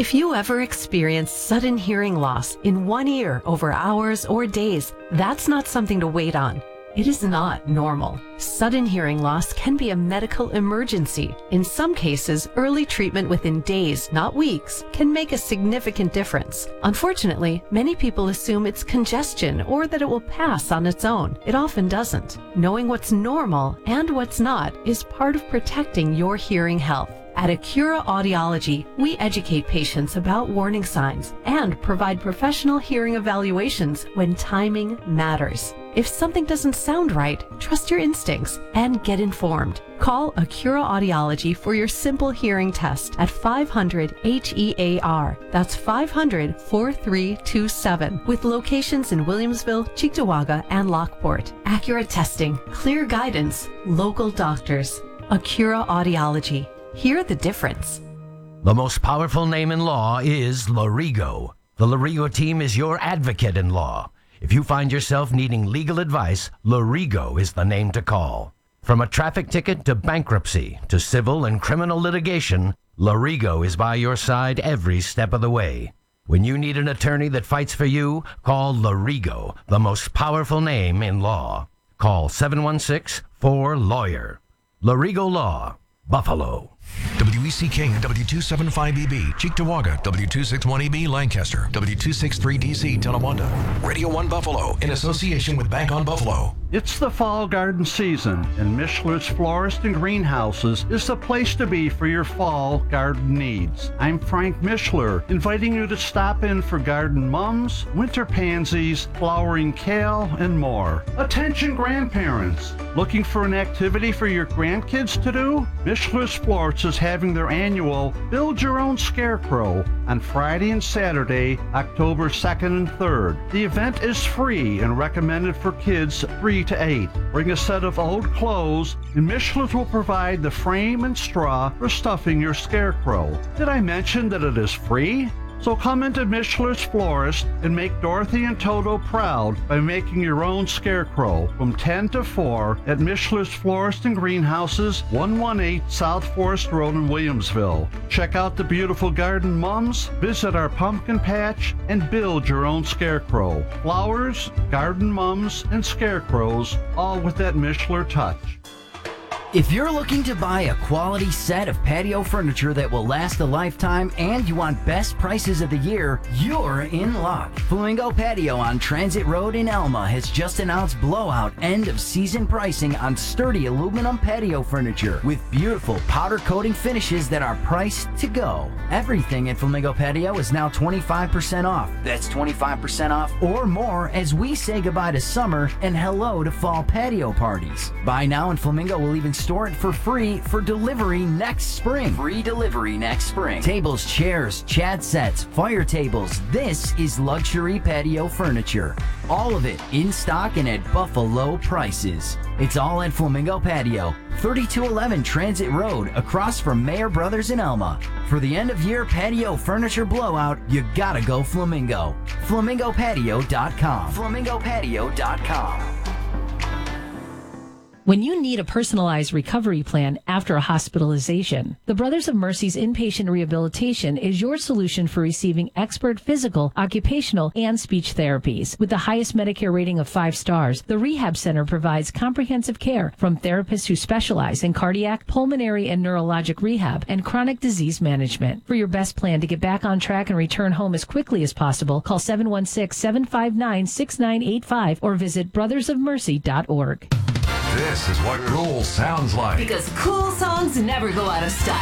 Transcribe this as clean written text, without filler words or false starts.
If you ever experience sudden hearing loss in one ear over hours or days, that's not something to wait on. It is not normal. Sudden hearing loss can be a medical emergency. In some cases, early treatment within days, not weeks, can make a significant difference. Unfortunately, many people assume it's congestion or that it will pass on its own. It often doesn't. Knowing what's normal and what's not is part of protecting your hearing health. At Acura Audiology, we educate patients about warning signs and provide professional hearing evaluations when timing matters. If something doesn't sound right, trust your instincts and get informed. Call Acura Audiology for your simple hearing test at 500-HEAR. That's 500-4327. With locations in Williamsville, Cheektowaga, and Lockport. Accurate testing, clear guidance, local doctors. Acura Audiology. Hear the difference. The most powerful name in law is Lorigo. The Lorigo team is your advocate in law. If you find yourself needing legal advice, Lorigo is the name to call. From a traffic ticket to bankruptcy to civil and criminal litigation, Lorigo is by your side every step of the way. When you need an attorney that fights for you, call Lorigo, the most powerful name in law. Call 716-4LAWYER. Lorigo Law, Buffalo. WECK W275EB, Cheektowaga, W261EB, Lancaster, W263DC, Tonawanda. Radio 1 Buffalo, in association with Bank on Buffalo. It's the fall garden season, and Mishler's Florist and Greenhouses is the place to be for your fall garden needs. I'm Frank Mishler, inviting you to stop in for garden mums, winter pansies, flowering kale, and more. Attention grandparents! Looking for an activity for your grandkids to do? Mishler's Florist is having their annual Build Your Own Scarecrow on Friday and Saturday, October 2nd and 3rd. The event is free and recommended for kids 3 to 8. Bring a set of old clothes, and Michelin's will provide the frame and straw for stuffing your scarecrow. Did I mention that it is free? So come into Michelin's Florist and make Dorothy and Toto proud by making your own scarecrow from 10 to 4 at Michelin's Florist and Greenhouses, 118 South Forest Road in Williamsville. Check out the beautiful garden mums, visit our pumpkin patch, and build your own scarecrow. Flowers, garden mums, and scarecrows, all with that Michelin touch. If you're looking to buy a quality set of patio furniture that will last a lifetime and you want best prices of the year, you're in luck. Flamingo Patio on Transit Road in Elma has just announced blowout end-of-season pricing on sturdy aluminum patio furniture with beautiful powder coating finishes that are priced to go. Everything at Flamingo Patio is now 25% off. That's 25% off or more as we say goodbye to summer and hello to fall patio parties. Buy now and Flamingo will even store it for free for delivery next spring. Free delivery next spring. Tables, chairs, chat sets, fire tables. This is luxury patio furniture. All of it in stock and at Buffalo prices. It's all at Flamingo Patio, 3211 Transit Road, across from Mayer Brothers in Elma. For the end-of-year patio furniture blowout, you gotta go Flamingo. FlamingoPatio.com. FlamingoPatio.com. When you need a personalized recovery plan after a hospitalization, the Brothers of Mercy's inpatient rehabilitation is your solution for receiving expert physical, occupational, and speech therapies. With the highest Medicare rating of 5 stars, the Rehab Center provides comprehensive care from therapists who specialize in cardiac, pulmonary, and neurologic rehab and chronic disease management. For your best plan to get back on track and return home as quickly as possible, call 716-759-6985 or visit brothersofmercy.org. This is what cool sounds like. Because cool songs never go out of style.